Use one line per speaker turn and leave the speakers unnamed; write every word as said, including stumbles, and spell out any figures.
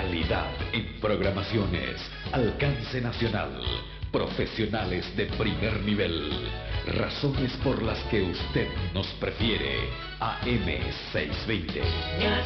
Calidad en programaciones, alcance nacional, profesionales de primer nivel, razones por las que usted nos prefiere. A M seiscientos veinte.